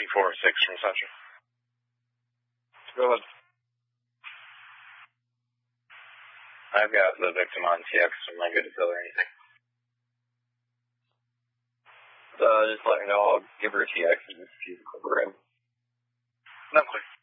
4-6 from Central. Go ahead. I've got the victim on TX. I'm not good to tell her anything. Just let her know I'll give her a TX and just use the program. Not clear.